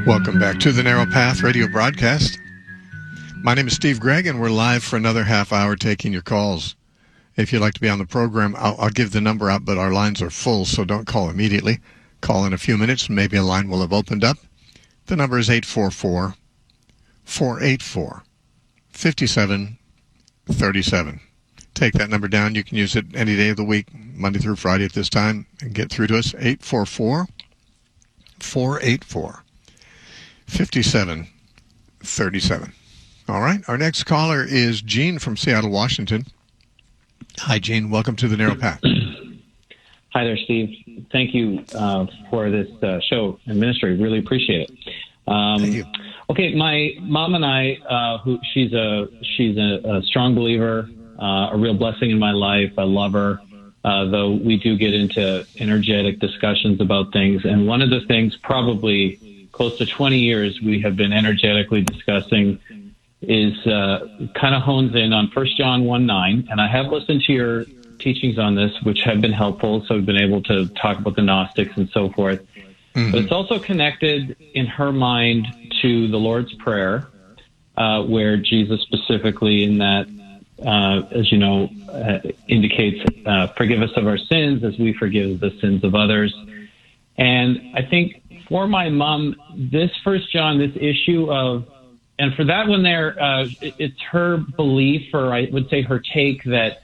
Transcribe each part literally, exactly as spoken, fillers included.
Welcome back to the Narrow Path radio broadcast. My name is Steve Gregg, and we're live for another half hour taking your calls. If you'd like to be on the program, I'll, I'll give the number out, but our lines are full, so don't call immediately. Call in a few minutes, and maybe a line will have opened up. The number is eight four four, four eight four, five seven three seven. Take that number down. You can use it any day of the week, Monday through Friday at this time, and get through to us, eight four four, four eight four, five seven three seven. All right. Our next caller is Gene from Seattle, Washington. Hi, Gene. Welcome to the Narrow Path. Hi there, Steve. Thank you uh, for this uh, show and ministry. Really appreciate it. Um, Thank you. Okay, my mom and I, uh, who she's a she's a, a strong believer, uh, a real blessing in my life. I love her. Uh, though we do get into energetic discussions about things, and one of the things probably close to twenty years we have been energetically discussing is uh, kind of hones in on First John one nine, and I have listened to your teachings on this, which have been helpful, so we've been able to talk about the Gnostics and so forth. Mm-hmm. But it's also connected in her mind to the Lord's Prayer, uh, where Jesus specifically in that, uh, as you know, uh, indicates, uh, forgive us of our sins as we forgive the sins of others. And I think for my mom, this First John, this issue of, and for that one there, uh, it, it's her belief, or I would say her take, that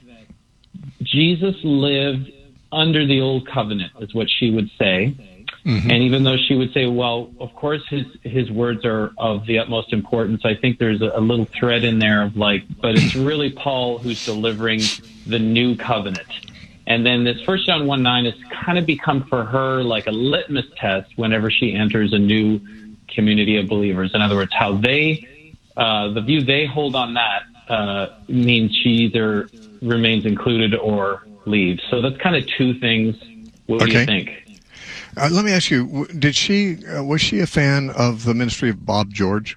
Jesus lived under the old covenant, is what she would say. Mm-hmm. And even though she would say, well, of course his, his words are of the utmost importance, I think there's a, a little thread in there of like, but it's really Paul who's delivering the new covenant. And then this First John one nine has kind of become for her like a litmus test whenever she enters a new community of believers. In other words, how they, uh, the view they hold on that uh, means she either remains included or leaves. So that's kind of two things. What okay. do you think? Uh, let me ask you: Did she uh, was she a fan of the ministry of Bob George?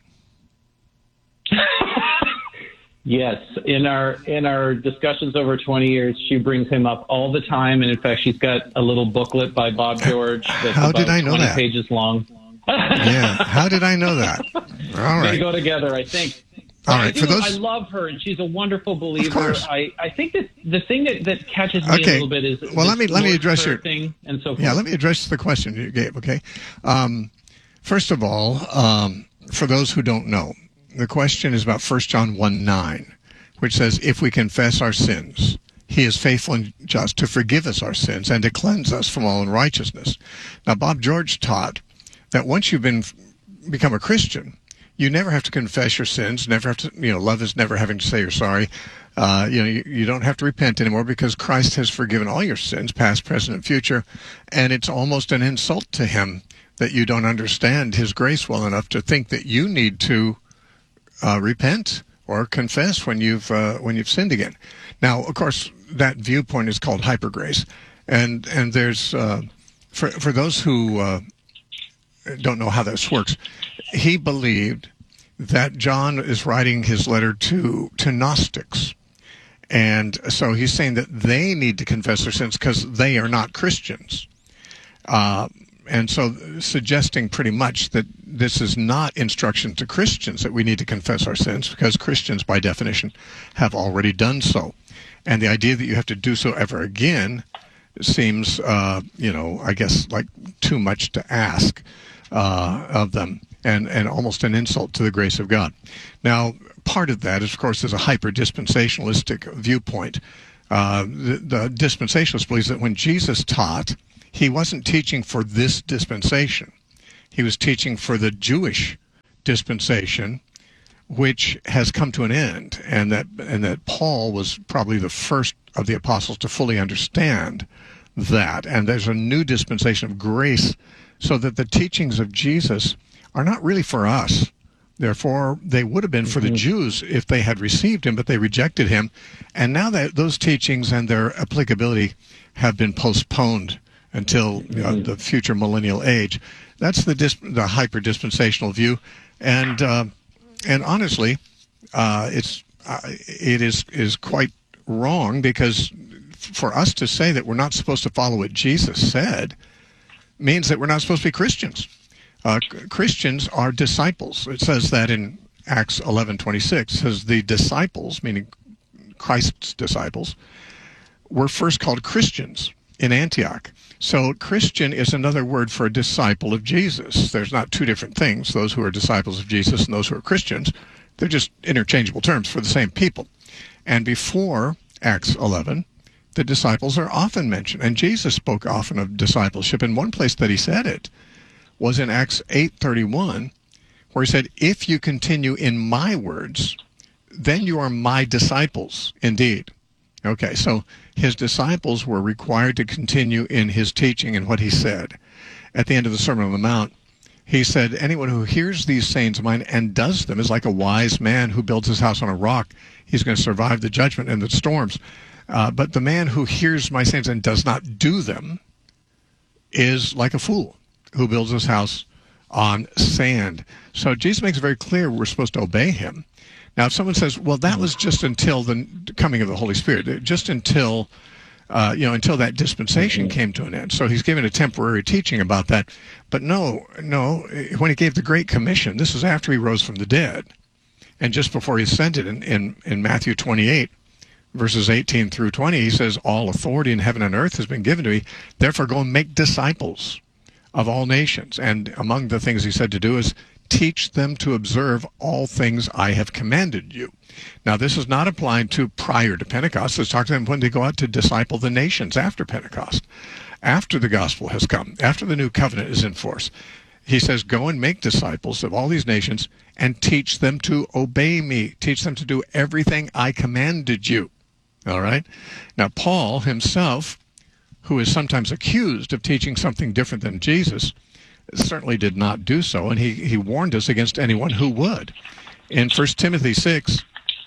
Yes, in our in our discussions over twenty years, she brings him up all the time, and in fact, she's got a little booklet by Bob George that's How about did I know twenty that? pages long. Yeah, how did I know that? All right, they go together, I think. All I right, do, for those, I love her, and she's a wonderful believer. Of course. I, I think that the thing that, that catches me okay. a little bit is well, let me let me Lord's address Prayer your thing and so forth. Yeah, let me address the question you gave. Okay, um, first of all, um, for those who don't know, the question is about First John one nine, which says, "If we confess our sins, He is faithful and just to forgive us our sins and to cleanse us from all unrighteousness." Now, Bob George taught that once you've been become a Christian, you never have to confess your sins, never have to, you know, love is never having to say you're sorry. Uh, you know, you, you don't have to repent anymore because Christ has forgiven all your sins, past, present, and future. And it's almost an insult to Him that you don't understand His grace well enough to think that you need to uh, repent or confess when you've uh, when you've sinned again. Now, of course, that viewpoint is called hypergrace, and and there's uh, for for those who uh, don't know how this works. He believed that John is writing his letter to, to Gnostics. And so he's saying that they need to confess their sins because they are not Christians. Uh, and so suggesting pretty much that this is not instruction to Christians that we need to confess our sins because Christians, by definition, have already done so. And the idea that you have to do so ever again seems, uh, you know, I guess like too much to ask uh, of them. And, and almost an insult to the grace of God. Now, part of that, is, of course, is a hyper-dispensationalistic viewpoint. Uh, the, the dispensationalist believes that when Jesus taught, he wasn't teaching for this dispensation. He was teaching for the Jewish dispensation, which has come to an end, and that and that Paul was probably the first of the apostles to fully understand that. And there's a new dispensation of grace, so that the teachings of Jesus are not really for us. Therefore, they would have been for the Jews if they had received him, but they rejected him. And now that those teachings and their applicability have been postponed until uh, the future millennial age. That's the dis- the hyper-dispensational view. And uh, and honestly, uh, it's uh, it is is quite wrong, because for us to say that we're not supposed to follow what Jesus said means that we're not supposed to be Christians. Uh, Christians are disciples. It says that in Acts eleven twenty-six. It says the disciples, meaning Christ's disciples, were first called Christians in Antioch. So Christian is another word for a disciple of Jesus. There's not two different things, those who are disciples of Jesus and those who are Christians. They're just interchangeable terms for the same people. And before Acts eleven, the disciples are often mentioned. And Jesus spoke often of discipleship. And one place that he said it was in Acts eight thirty-one, where he said, if you continue in my words, then you are my disciples indeed. Okay, so his disciples were required to continue in his teaching and what he said. At the end of the Sermon on the Mount, he said, anyone who hears these sayings of mine and does them is like a wise man who builds his house on a rock. He's going to survive the judgment and the storms. Uh, but the man who hears my sayings and does not do them is like a fool who builds his house on sand. So Jesus makes it very clear we're supposed to obey him. Now, if someone says, well, that was just until the coming of the Holy Spirit, just until, uh, you know, until that dispensation came to an end. So he's giving a temporary teaching about that. But no, no, when he gave the Great Commission, this is after he rose from the dead. And just before he ascended in, in, in Matthew twenty-eight, verses eighteen through twenty, he says, all authority in heaven and earth has been given to me. Therefore, go and make disciples of all nations. And among the things he said to do is teach them to observe all things I have commanded you. Now, this is not applying to prior to Pentecost. It's talking to them when they go out to disciple the nations after Pentecost, after the gospel has come, after the new covenant is in force. He says, go and make disciples of all these nations and teach them to obey me. Teach them to do everything I commanded you. All right? Now, Paul himself, who is sometimes accused of teaching something different than Jesus, certainly did not do so, and he, he warned us against anyone who would. In First Timothy six,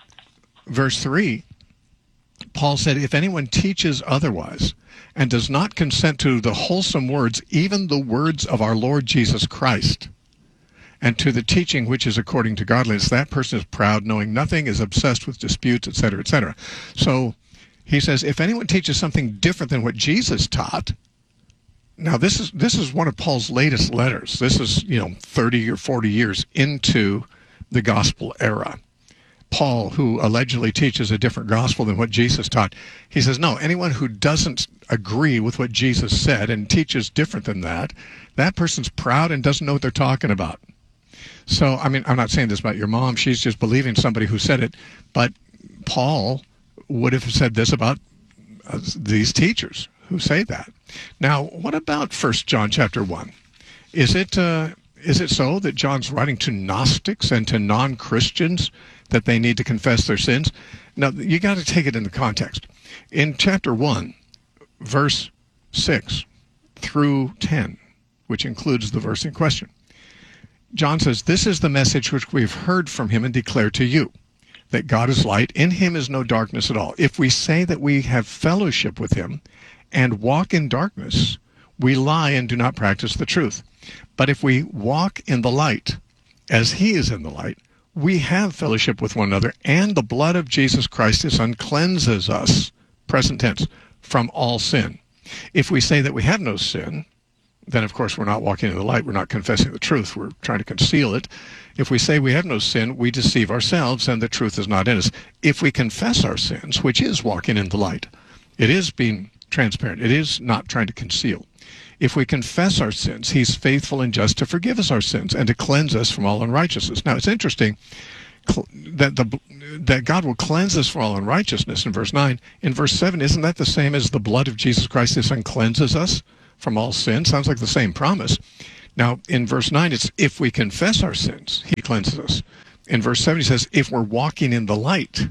verse three, Paul said, if anyone teaches otherwise and does not consent to the wholesome words, even the words of our Lord Jesus Christ, and to the teaching which is according to godliness, that person is proud, knowing nothing, is obsessed with disputes, et cetera, et cetera. So he says, if anyone teaches something different than what Jesus taught. Now, this is this is one of Paul's latest letters. This is, you know, thirty or forty years into the gospel era. Paul, who allegedly teaches a different gospel than what Jesus taught, he says, no, anyone who doesn't agree with what Jesus said and teaches different than that, that person's proud and doesn't know what they're talking about. So, I mean, I'm not saying this about your mom. She's just believing somebody who said it. But Paul would have said this about uh, these teachers who say that. Now, what about First John chapter one? Is it uh, is it so that John's writing to Gnostics and to non-Christians that they need to confess their sins? Now, you got to take it in the context. In chapter one, verse six through ten, which includes the verse in question, John says, this is the message which we've heard from him and declare to you, that God is light, in him is no darkness at all. If we say that we have fellowship with him and walk in darkness, we lie and do not practice the truth. But if we walk in the light, as he is in the light, we have fellowship with one another, and the blood of Jesus Christ, his son, cleanses us, present tense, from all sin. If we say that we have no sin, then of course we're not walking in the light, we're not confessing the truth, we're trying to conceal it. If we say we have no sin, we deceive ourselves, and the truth is not in us. If we confess our sins, which is walking in the light, it is being transparent, it is not trying to conceal. If we confess our sins, he's faithful and just to forgive us our sins and to cleanse us from all unrighteousness. Now, it's interesting that the that God will cleanse us from all unrighteousness in verse nine. In verse seven, isn't that the same as the blood of Jesus Christ, his son, cleanses us from all sin? Sounds like the same promise. Now, in verse nine, it's if we confess our sins, he cleanses us. In verse seven, he says, if we're walking in the light,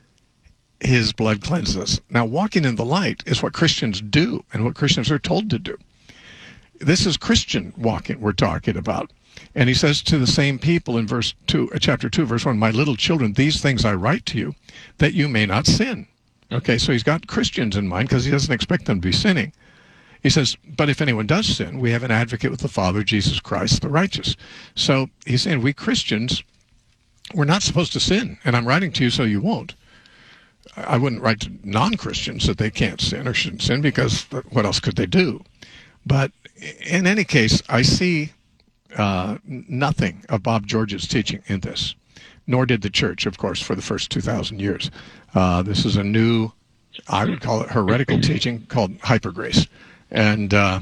his blood cleanses us. Now, walking in the light is what Christians do and what Christians are told to do. This is Christian walking we're talking about. And he says to the same people in verse two, uh, chapter two, verse one, my little children, these things I write to you, that you may not sin. Okay, so he's got Christians in mind because he doesn't expect them to be sinning. He says, but if anyone does sin, we have an advocate with the Father, Jesus Christ, the righteous. So he's saying we Christians, we're not supposed to sin, and I'm writing to you so you won't. I wouldn't write to non-Christians that they can't sin or shouldn't sin, because what else could they do? But in any case, I see uh, nothing of Bob George's teaching in this, nor did the church, of course, for the first two thousand years. Uh, this is a new, I would call it heretical teaching called hypergrace. And, uh,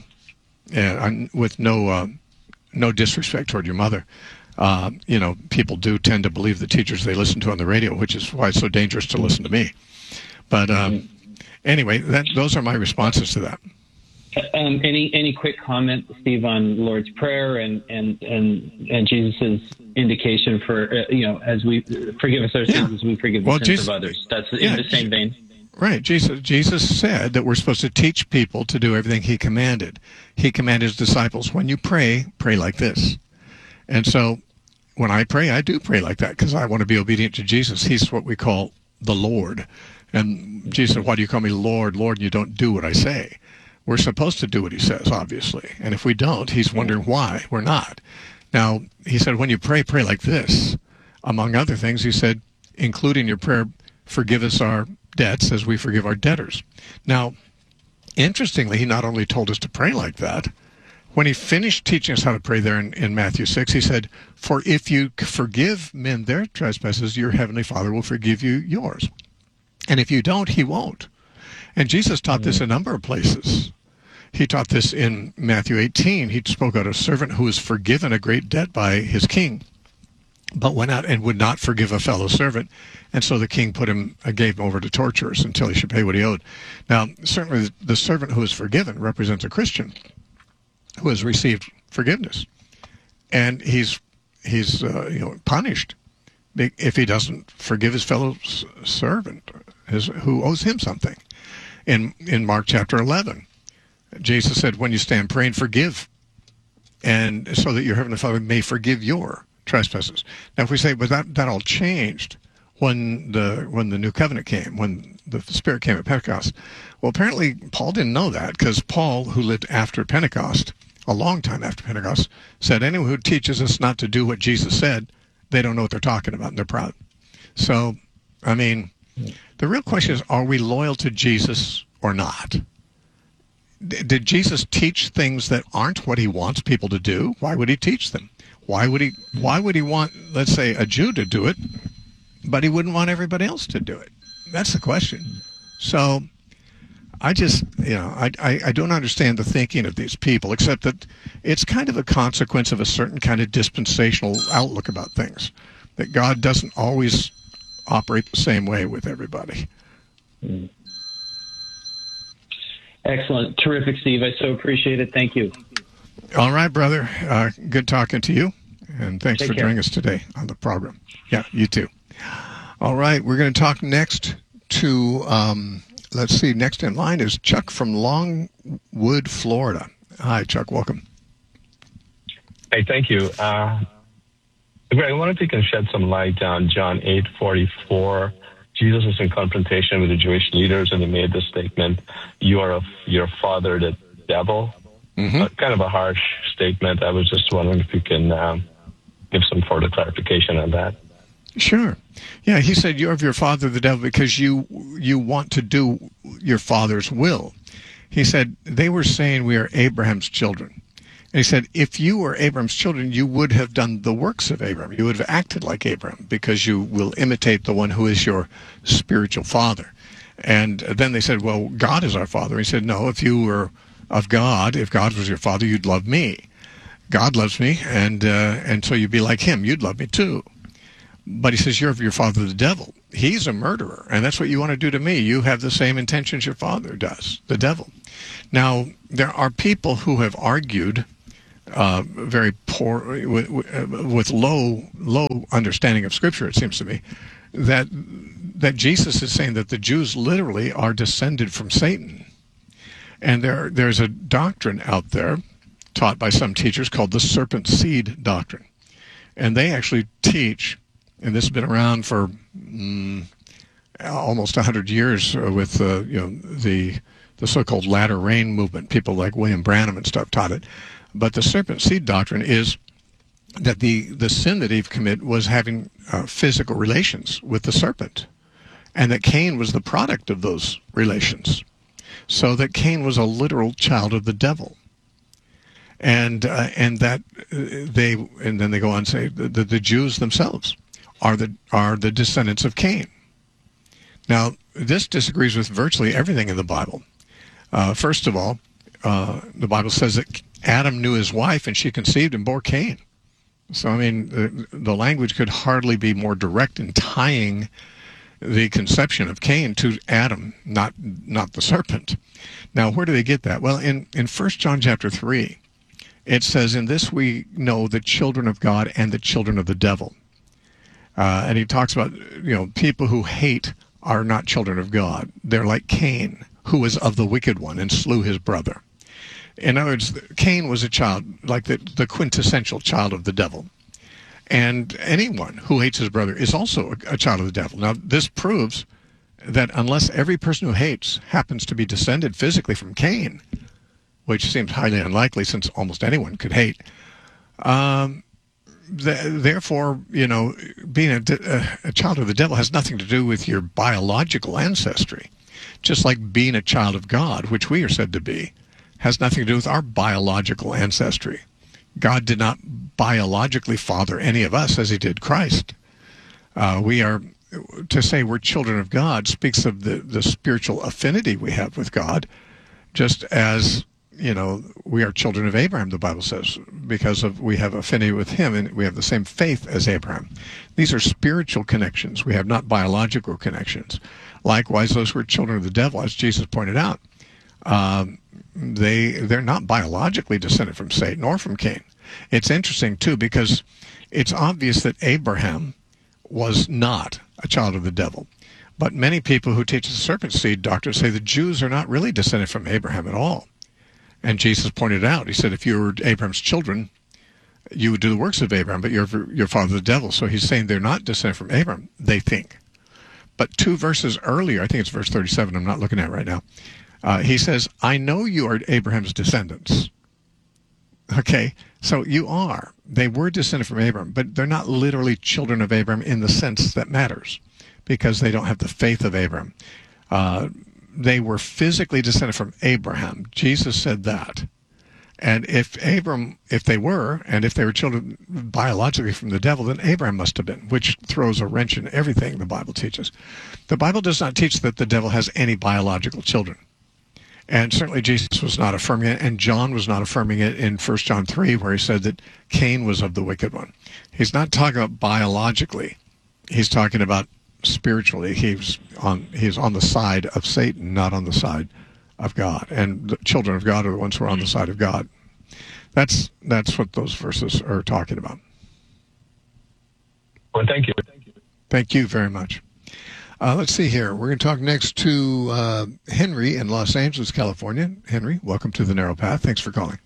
and with no uh, no disrespect toward your mother, uh, you know, people do tend to believe the teachers they listen to on the radio, which is why it's so dangerous to listen to me. But um, anyway, that, those are my responses to that. Um, any any quick comment, Steve, on Lord's Prayer and and and, and Jesus's indication for uh, you know, as we forgive us our sins Yeah. as we forgive the Well, sins Jesus- of others. That's in yeah, the same vein. Right. Jesus, Jesus said that we're supposed to teach people to do everything he commanded. He commanded his disciples, when you pray, pray like this. And so when I pray, I do pray like that because I want to be obedient to Jesus. He's what we call the Lord. And Jesus said, why do you call me Lord, Lord, and you don't do what I say? We're supposed to do what he says, obviously. And if we don't, he's wondering why we're not. Now, he said, when you pray, pray like this. Among other things, he said, including your prayer, forgive us our debts as we forgive our debtors. Now, interestingly, he not only told us to pray like that, when he finished teaching us how to pray there in, in Matthew six, he said, for if you forgive men their trespasses, your heavenly Father will forgive you yours. And if you don't, he won't. And Jesus taught this a number of places. He taught this in Matthew eighteen. He spoke out of a servant who was forgiven a great debt by his king, but went out and would not forgive a fellow servant. And so the king put him, uh, gave him over to torturers until he should pay what he owed. Now, certainly the servant who is forgiven represents a Christian who has received forgiveness. And he's, he's uh, you know, punished if he doesn't forgive his fellow s- servant his, who owes him something. In, in Mark chapter eleven, Jesus said, when you stand praying, forgive, and so that your heavenly Father may forgive your trespasses. Now, if we say, but that, that all changed when the when the new covenant came, when the Spirit came at Pentecost. Well, apparently Paul didn't know that, because Paul, who lived after Pentecost, a long time after Pentecost, said anyone who teaches us not to do what Jesus said, they don't know what they're talking about, and they're proud. So, I mean, the real question is, are we loyal to Jesus or not? D- did Jesus teach things that aren't what he wants people to do? Why would he teach them? Why would he why would he want, let's say, a Jew to do it, but he wouldn't want everybody else to do it? That's the question. So I just, you know, I, I, I don't understand the thinking of these people, except that it's kind of a consequence of a certain kind of dispensational outlook about things, that God doesn't always operate the same way with everybody. Excellent. Terrific, Steve. I so appreciate it. Thank you. All right, brother. Uh, good talking to you, and thanks Take for care. joining us today on the program. Yeah, you too. All right, we're going to talk next to, um, let's see, next in line is Chuck from Longwood, Florida. Hi, Chuck. Welcome. Hey, thank you. Uh, Greg, I wonder if you can shed some light on John eight forty-four. Jesus is in confrontation with the Jewish leaders, and he made this statement, you are of your father, the devil. Mm-hmm. Uh, kind of a harsh statement. I was just wondering if you can um, give some further clarification on that. Sure. Yeah, he said, you're of your father, the devil, because you you want to do your father's will. He said, they were saying we are Abraham's children. And he said, if you were Abraham's children, you would have done the works of Abraham. You would have acted like Abraham, because you will imitate the one who is your spiritual father. And then they said, well, God is our father. He said, no, if you were of God, if God was your father, you'd love me. God loves me, and uh, and so you'd be like him. You'd love me too. But he says, you're of your father, the devil. He's a murderer, and that's what you want to do to me. You have the same intentions your father does, the devil. Now, there are people who have argued uh, very poor, with, with low low understanding of Scripture, it seems to me, that that Jesus is saying that the Jews literally are descended from Satan. And there there's a doctrine out there taught by some teachers called the serpent seed doctrine. And they actually teach, and this has been around for mm, almost one hundred years uh, with uh, you know the the so-called latter rain movement. People like William Branham and stuff taught it. But the serpent seed doctrine is that the, the sin that Eve committed was having uh, physical relations with the serpent, and that Cain was the product of those relations. So that Cain was a literal child of the devil. and uh, and that uh, they and then they go on to say the, the, the Jews themselves are the are the descendants of Cain. Now, this disagrees with virtually everything in the Bible. Uh, first of all, uh, the Bible says that Adam knew his wife, and she conceived and bore Cain. So, I mean, the, the language could hardly be more direct in tying the conception of Cain to Adam, not not the serpent. Now, where do they get that? Well, in, in First John chapter three, it says, "In this we know the children of God and the children of the devil." Uh, and he talks about, you know, people who hate are not children of God. They're like Cain, who was of the wicked one and slew his brother. In other words, Cain was a child, like the, the quintessential child of the devil. And anyone who hates his brother is also a, a child of the devil. Now, this proves that unless every person who hates happens to be descended physically from Cain, which seems highly unlikely since almost anyone could hate, um, the, therefore, you know, being a, a, a child of the devil has nothing to do with your biological ancestry. Just like being a child of God, which we are said to be, has nothing to do with our biological ancestry. God did not biologically father any of us as he did Christ. Uh, we are, to say we're children of God speaks of the, the spiritual affinity we have with God, just as, you know, we are children of Abraham, the Bible says, because of we have affinity with him and we have the same faith as Abraham. These are spiritual connections. We have not biological connections. Likewise, those who are children of the devil, as Jesus pointed out, um, they, they're not biologically descended from Satan or from Cain. It's interesting, too, because it's obvious that Abraham was not a child of the devil. But many people who teach the serpent seed doctrine say the Jews are not really descended from Abraham at all. And Jesus pointed out, he said, if you were Abraham's children, you would do the works of Abraham, but you're your father the devil. So he's saying they're not descended from Abraham, they think. But two verses earlier, I think it's verse thirty-seven, I'm not looking at it right now, uh, he says, I know you are Abraham's descendants. Okay, so you are. They were descended from Abraham, but they're not literally children of Abraham in the sense that matters, because they don't have the faith of Abraham. Uh, they were physically descended from Abraham. Jesus said that. And if Abram, if they were, and if they were children biologically from the devil, then Abraham must have been, which throws a wrench in everything the Bible teaches. The Bible does not teach that the devil has any biological children. And certainly Jesus was not affirming it, and John was not affirming it in First John three, where he said that Cain was of the wicked one. He's not talking about biologically. He's talking about spiritually. He's on, he's on the side of Satan, not on the side of God. And the children of God are the ones who are on the side of God. That's that's what those verses are talking about. Well, thank you. Thank you very much. Uh, let's see here. We're going to talk next to uh, Henry in Los Angeles, California. Henry, welcome to The Narrow Path. Thanks for calling.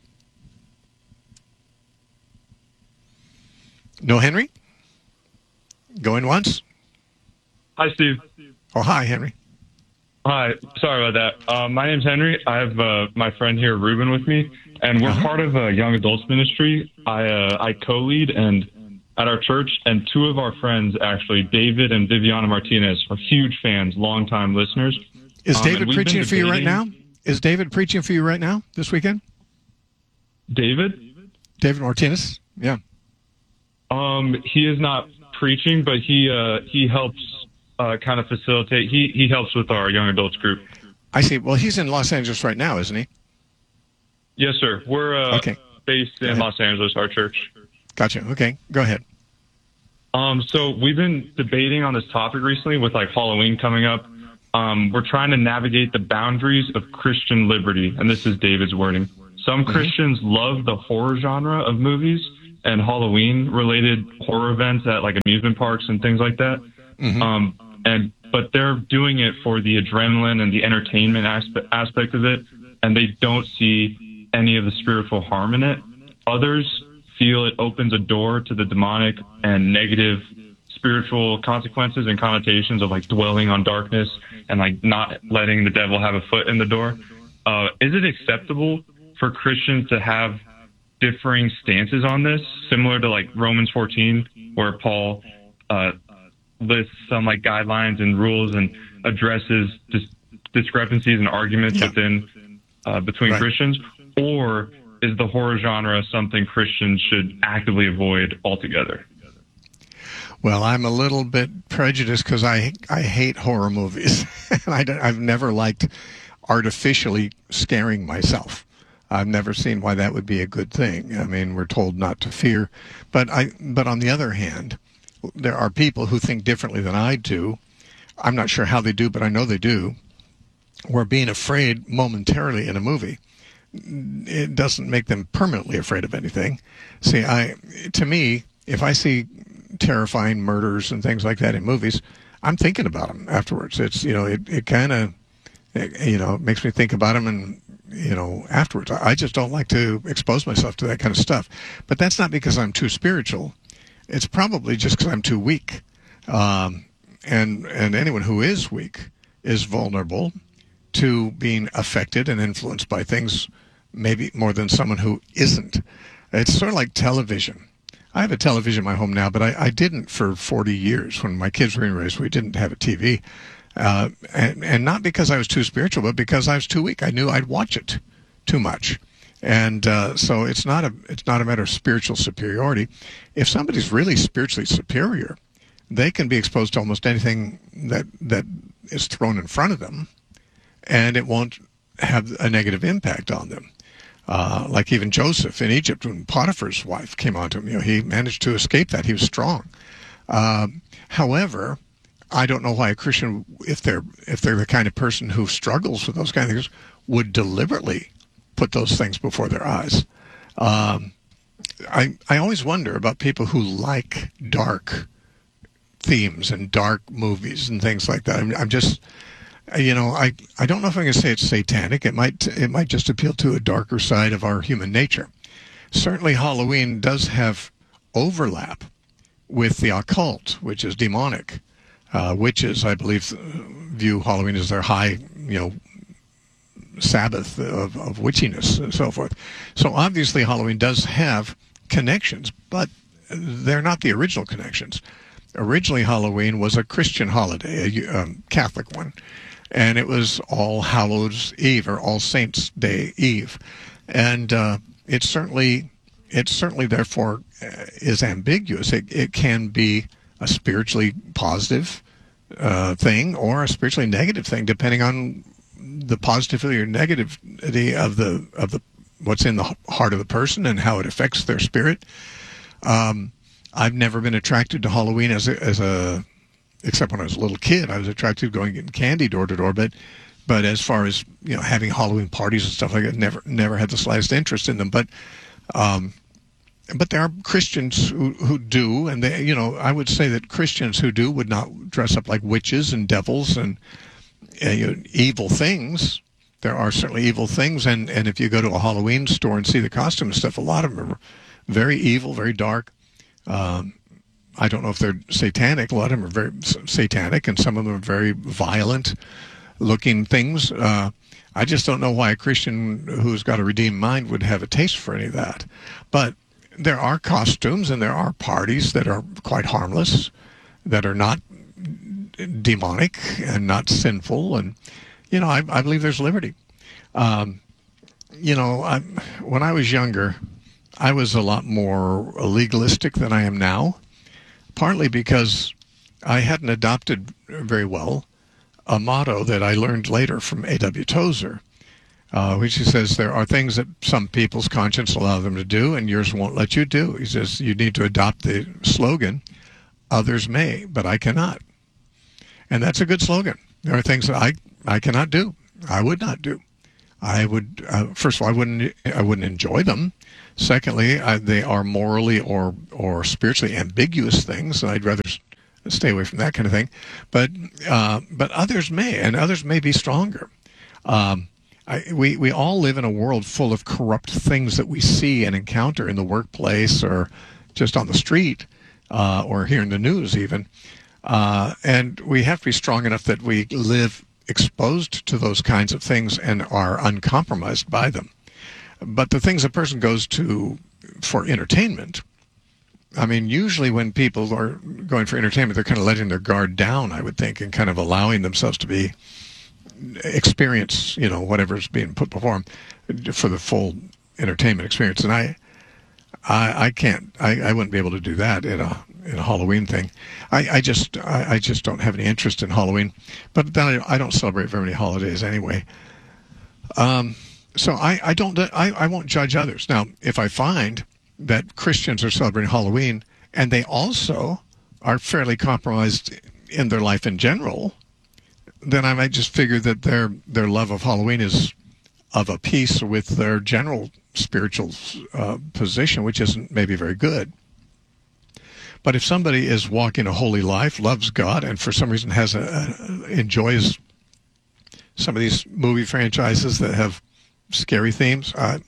No Henry? Going once? Hi, Steve. Oh, hi, Henry. Hi. Sorry about that. Uh, my name's Henry. I have uh, my friend here, Ruben, with me, and we're Uh-huh. part of a young adults ministry. I uh, I co-lead and at our church, and two of our friends, actually, David and Viviana Martinez, are huge fans, longtime listeners. Is Um, David and we've preaching been for you right now? debating- Is David preaching for you right now, this weekend? David? David Martinez? Yeah. Um, he is not preaching, but he uh, he helps uh, kind of facilitate. He he helps with our young adults group. I see. Well, he's in Los Angeles right now, isn't he? Yes, sir. We're uh, Okay. based Go in ahead. Los Angeles, our church. Gotcha. Okay, go ahead. Um, so we've been debating on this topic recently with like Halloween coming up. Um, we're trying to navigate the boundaries of Christian liberty, and this is David's wording. Some Mm-hmm. Christians love the horror genre of movies and Halloween-related horror events at like amusement parks and things like that. Mhm. Um, and but they're doing it for the adrenaline and the entertainment aspect aspect of it, and they don't see any of the spiritual harm in it. Others feel it opens a door to the demonic and negative spiritual consequences and connotations of like dwelling on darkness and like not letting the devil have a foot in the door. Uh, is it acceptable for Christians to have differing stances on this, similar to like Romans fourteen, where Paul uh, lists some like guidelines and rules and addresses dis- discrepancies and arguments Yeah. within uh, between Right. Christians? Or is the horror genre something Christians should actively avoid altogether? Well, I'm a little bit prejudiced because I I hate horror movies. I don't, I've never liked artificially scaring myself. I've never seen why that would be a good thing. I mean, we're told not to fear, but I but on the other hand, there are people who think differently than I do. I'm not sure how they do, but I know they do. Where being afraid momentarily in a movie, it doesn't make them permanently afraid of anything. See, I to me, if I see terrifying murders and things like that in movies, I'm thinking about them afterwards. It's, you know, it, it kind of, you know, makes me think about them and, you know, afterwards. I just don't like to expose myself to that kind of stuff. But that's not because I'm too spiritual. It's probably just because I'm too weak. Um, and, and anyone who is weak is vulnerable to being affected and influenced by things maybe more than someone who isn't. It's sort of like television. I have a television in my home now, but I, I didn't for forty years. When my kids were being raised, we didn't have a T V. Uh, and, and not because I was too spiritual, but because I was too weak. I knew I'd watch it too much. And uh, so it's not a it's not a matter of spiritual superiority. If somebody's really spiritually superior, they can be exposed to almost anything that that is thrown in front of them, and it won't have a negative impact on them. Uh, like even Joseph in Egypt, when Potiphar's wife came onto him, you know, he managed to escape that. He was strong. Um, however, I don't know why a Christian, if they're if they're the kind of person who struggles with those kind of things, would deliberately put those things before their eyes. Um, I I always wonder about people who like dark themes and dark movies and things like that. I'm, I'm just. You know, I, I don't know if I'm going to say it's satanic. It might it might just appeal to a darker side of our human nature. Certainly Halloween does have overlap with the occult, which is demonic. Uh, witches, I believe, view Halloween as their high, you know, Sabbath of, of witchiness and so forth. So obviously Halloween does have connections, but they're not the original connections. Originally Halloween was a Christian holiday, a um, Catholic one. And it was All Hallows Eve or All Saints Day Eve, and uh, it certainly, it certainly therefore is ambiguous. It, it can be a spiritually positive uh, thing or a spiritually negative thing, depending on the positivity or negativity of the of the what's in the heart of the person and how it affects their spirit. Um, I've never been attracted to Halloween as a, as a except when I was a little kid. I was attracted to going and getting candy door to door, but but as far as, you know, having Halloween parties and stuff like that, never never had the slightest interest in them. But um, but there are Christians who, who do, and they, you know, I would say that Christians who do would not dress up like witches and devils and uh, you know, evil things. There are certainly evil things, and, and if you go to a Halloween store and see the costume and stuff, a lot of them are very evil, very dark. Um, I don't know if they're satanic. A lot of them are very satanic, and some of them are very violent-looking things. Uh, I just don't know why a Christian who's got a redeemed mind would have a taste for any of that. But there are costumes and there are parties that are quite harmless, that are not demonic and not sinful. And, you know, I, I believe there's liberty. Um, you know, I, when I was younger, I was a lot more legalistic than I am now. Partly because I hadn't adopted very well a motto that I learned later from A W Tozer, uh, which he says there are things that some people's conscience allow them to do and yours won't let you do. He says you need to adopt the slogan, others may, but I cannot. And that's a good slogan. There are things that I, I cannot do. I would not do. I would, uh, first of all, I wouldn't, I wouldn't enjoy them. Secondly, I, they are morally or or spiritually ambiguous things. I'd rather stay away from that kind of thing. But uh, but others may, and others may be stronger. Um, I, we we all live in a world full of corrupt things that we see and encounter in the workplace or just on the street uh, or here in the news even. Uh, and we have to be strong enough that we live exposed to those kinds of things and are uncompromised by them. But the things a person goes to for entertainment, I mean, usually when people are going for entertainment, they're kind of letting their guard down, I would think, and kind of allowing themselves to be experience, you know, whatever's being put before them for the full entertainment experience, and I, I, I can't, I, I wouldn't be able to do that in a in a Halloween thing. I, I just, I, I just don't have any interest in Halloween. But then I, I don't celebrate very many holidays anyway. Um, so I, I don't, I, I won't judge others. Now, if I find that Christians are celebrating Halloween and they also are fairly compromised in their life in general, then I might just figure that their their love of Halloween is of a piece with their general spiritual uh, position, which isn't maybe very good. But if somebody is walking a holy life, loves God, and for some reason has a, a enjoys some of these movie franchises that have scary themes, uh,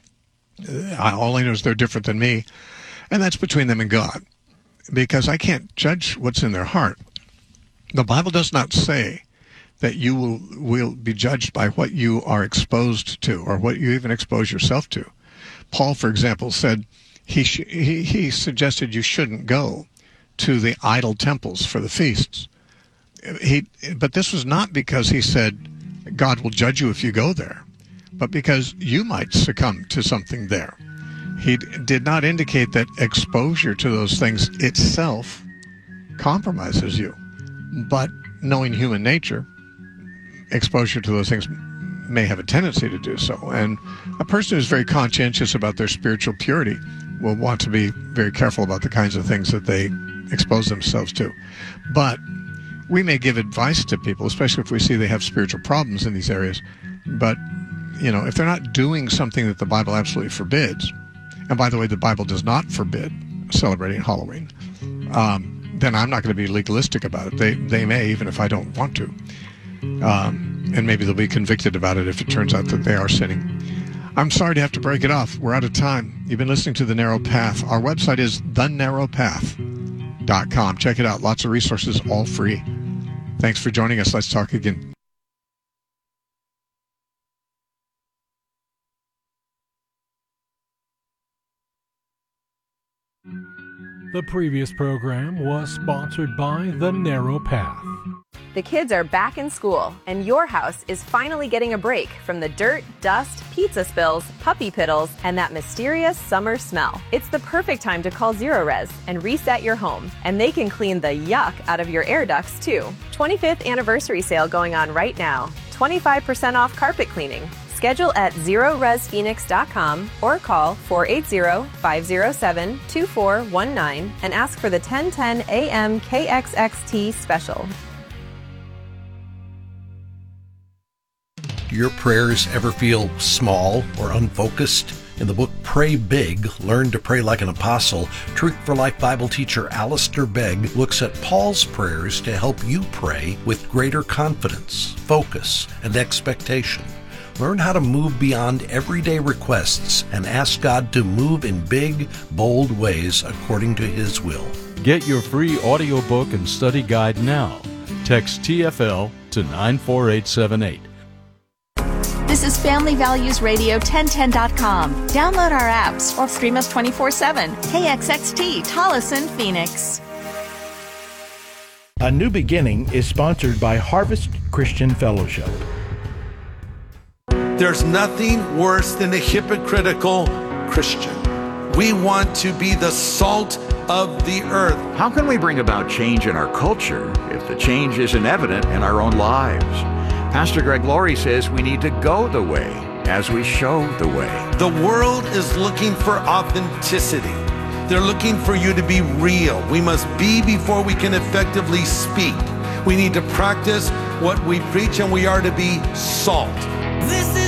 I, all I know is they're different than me, and that's between them and God, because I can't judge what's in their heart. The Bible does not say that you will will be judged by what you are exposed to or what you even expose yourself to. Paul, for example, said he sh- he, he suggested you shouldn't go to the idol temples for the feasts. He, but this was not because he said God will judge you if you go there, but because you might succumb to something there. He d- did not indicate that exposure to those things itself compromises you, but knowing human nature, exposure to those things may have a tendency to do so. And a person who's very conscientious about their spiritual purity will want to be very careful about the kinds of things that they expose themselves to. But we may give advice to people, especially if we see they have spiritual problems in these areas. But, you know, if they're not doing something that the Bible absolutely forbids, and by the way, the Bible does not forbid celebrating Halloween, um, then I'm not going to be legalistic about it. They, they may, even if I don't want to. Um, and maybe they'll be convicted about it if it turns out that they are sinning. I'm sorry to have to break it off. We're out of time. You've been listening to The Narrow Path. Our website is the narrow path dot com. Check it out. Lots of resources, all free. Thanks for joining us. Let's talk again. The previous program was sponsored by The Narrow Path. The kids are back in school, and your house is finally getting a break from the dirt, dust, pizza spills, puppy piddles, and that mysterious summer smell. It's the perfect time to call Zerorez and reset your home, and they can clean the yuck out of your air ducts too. twenty-fifth anniversary sale going on right now. twenty-five percent off carpet cleaning. Schedule at zero res phoenix dot com or call four eight zero, five zero seven, two four one nine and ask for the ten ten A M K X X T special. Do your prayers ever feel small or unfocused? In the book Pray Big, Learn to Pray Like an Apostle, Truth for Life Bible teacher Alistair Begg looks at Paul's prayers to help you pray with greater confidence, focus, and expectation. Learn how to move beyond everyday requests and ask God to move in big, bold ways according to His will. Get your free audiobook and study guide now. Text T F L to nine four eight seven eight. This is Family Values Radio ten ten dot com. Download our apps or stream us twenty-four seven. K X X T, Tolleson, Phoenix. A New Beginning is sponsored by Harvest Christian Fellowship. There's nothing worse than a hypocritical Christian. We want to be the salt of the earth. How can we bring about change in our culture if the change isn't evident in our own lives? Pastor Greg Laurie says we need to go the way as we show the way. The world is looking for authenticity. They're looking for you to be real. We must be before we can effectively speak. We need to practice what we preach, and we are to be salt. This is